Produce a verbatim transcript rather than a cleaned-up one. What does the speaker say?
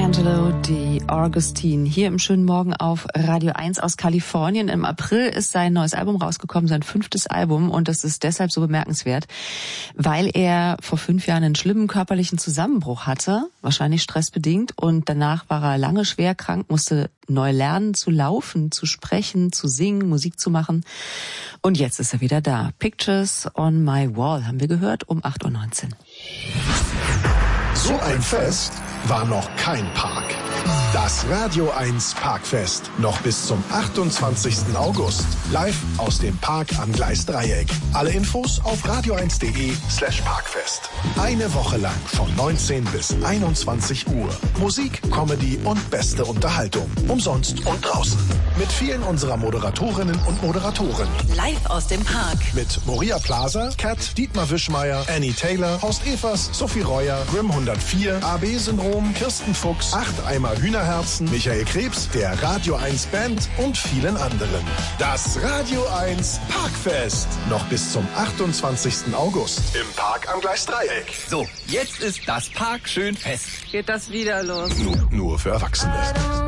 Angelo Di Augustine hier im schönen Morgen auf Radio eins aus Kalifornien. Im April ist sein neues Album rausgekommen, sein fünftes Album, und das ist deshalb so bemerkenswert, weil er vor fünf Jahren einen schlimmen körperlichen Zusammenbruch hatte, wahrscheinlich stressbedingt, und danach war er lange schwer krank, musste neu lernen zu laufen, zu sprechen, zu singen, Musik zu machen, und jetzt ist er wieder da. Pictures on my wall haben wir gehört um acht Uhr neunzehn. So ein Fest war noch kein Park. Das Radio eins Parkfest. Noch bis zum achtundzwanzigsten August. Live aus dem Park am Gleisdreieck. Alle Infos auf radio eins punkt de slash parkfest. Eine Woche lang von neunzehn bis einundzwanzig Uhr. Musik, Comedy und beste Unterhaltung. Umsonst und draußen. Mit vielen unserer Moderatorinnen und Moderatoren. Live aus dem Park. Mit Moria Plaza, Kat, Dietmar Wischmeier, Annie Taylor, Horst Evers, Sophie Reuer, Grimm hundertvier, A B-Syndrom, Kirsten Fuchs, acht Eimer Hühnerherzen, Michael Krebs, der Radio eins Band und vielen anderen. Das Radio eins Parkfest. Noch bis zum achtundzwanzigsten August. Im Park am Gleisdreieck. So, jetzt ist das Park schön fest. Geht das wieder los? Nur, nur für Erwachsene.